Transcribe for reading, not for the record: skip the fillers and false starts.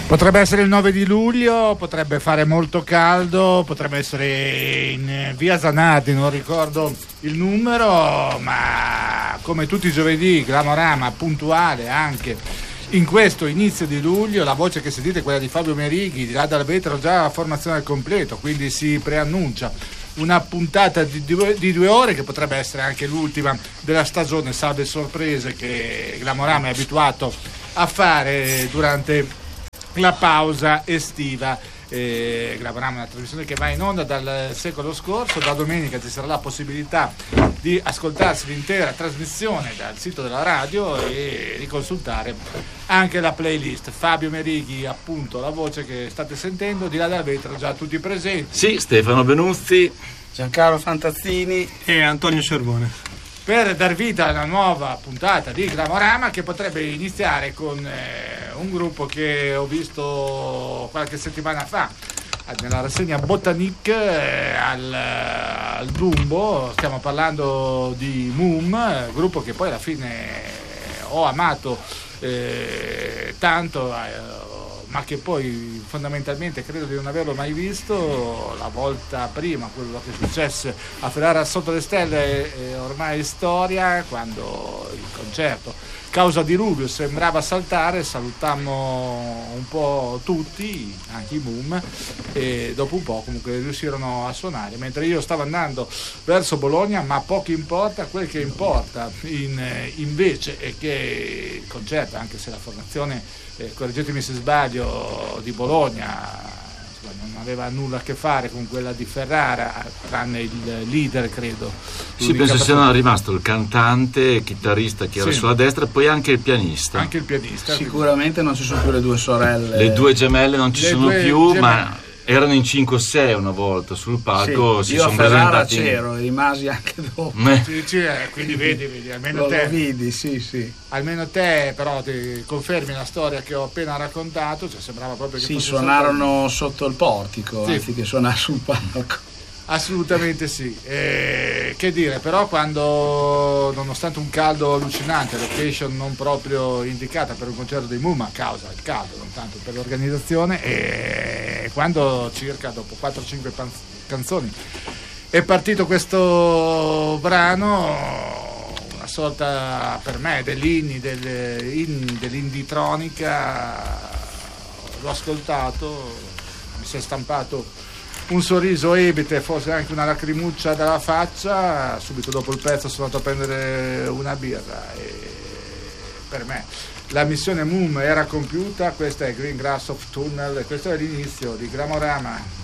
Potrebbe essere il 9 di luglio, potrebbe fare molto caldo, potrebbe essere in via Zanardi, non ricordo il numero, ma come tutti i giovedì Glamorama puntuale anche in questo inizio di luglio. La voce che sentite è quella di Fabio Merighi, di là dal vetro già la formazione al completo, quindi si preannuncia una puntata di 2 ore che potrebbe essere anche l'ultima della stagione, salve sorprese che Glamorama è abituato a fare durante la pausa estiva. Glamorama è una trasmissione che va in onda dal secolo scorso. Da domenica ci sarà la possibilità di ascoltarsi l'intera trasmissione dal sito della radio e riconsultare anche la playlist. Fabio Merighi, appunto, la voce che state sentendo, di là dal vetro già tutti presenti. Sì, Stefano Benuzzi, Giancarlo Fantazzini e Antonio Cervone, per dar vita a una nuova puntata di Glamorama che potrebbe iniziare con un gruppo che ho visto qualche settimana fa nella rassegna Botanique al Dumbo. Stiamo parlando di Moom, gruppo che poi alla fine ho amato tanto, ma che poi fondamentalmente credo di non averlo mai visto. La volta prima, quello che successe a Ferrara sotto le stelle è ormai storia, quando il concerto causa diluvio sembrava saltare, salutammo un po' tutti, anche i Moom, e dopo un po' comunque riuscirono a suonare, mentre io stavo andando verso Bologna, ma poco importa, quel che importa invece è che il concerto, anche se la formazione, correggetemi se sbaglio, di Bologna non aveva nulla a che fare con quella di Ferrara, tranne il leader, credo. Sì, penso sia rimasto il cantante, il chitarrista che era sulla destra, e poi anche il pianista. Anche il pianista. Sicuramente non ci sono più le due sorelle. Le due gemelle non ci sono più, ma erano in 5-6 una volta sul palco. Sì, si io sono a Ferrara presentati. c'ero e rimasi anche dopo. Quindi vedi, almeno te. Lo vidi, sì. Almeno te però ti confermi la storia che ho appena raccontato, cioè sembrava proprio che sì, fosse suonarono sotto il portico, sì, anziché suonare sul palco. Assolutamente sì. Che dire, però quando, nonostante un caldo allucinante, location non proprio indicata per un concerto dei Moom a causa del caldo, non tanto per l'organizzazione, e quando circa dopo 4-5 canzoni è partito questo brano, una sorta per me dell'inni dell'inditronica, l'ho ascoltato, mi si è stampato un sorriso ebete, forse anche una lacrimuccia dalla faccia. Subito dopo il pezzo sono andato a prendere una birra e per me la missione Moom era compiuta. Questa è Green Grass of Tunnel e questo è l'inizio di Glamorama.